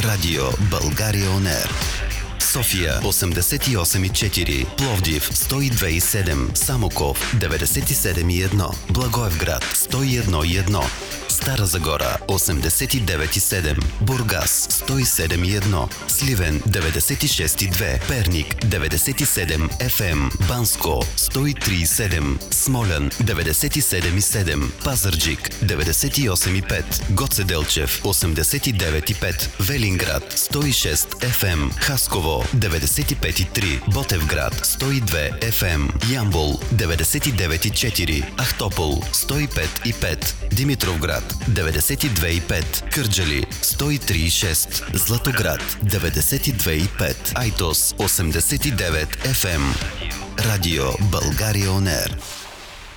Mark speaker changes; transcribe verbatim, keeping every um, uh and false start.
Speaker 1: Радио България Он Ер. София осемдесет и осем и четири, Пловдив сто и две и седем, Самоков деветдесет и седем и едно, Благоевград сто и едно и едно, Стара Загора осемдесет и девет и седем, Бургас сто и седем и едно, Сливен деветдесет и шест и две, Перник деветдесет и седем Еф Ем, Банско сто и три и седем, Смолян деветдесет и седем и седем, Пазарджик деветдесет и осем и пет, Гоце Делчев осемдесет и девет и пет, Велинград сто и шест Еф Ем, Хасково деветдесет и пет и три, Ботевград сто и две Еф Ем, Ямбол деветдесет и девет и четири, Ахтопол сто и пет и пет, Димитровград деветдесет и две и пет, Кърджали сто и три и шест, Златоград деветдесет и две и пет, Айтос осемдесет и девет Еф Ем. Радио България Он Ер.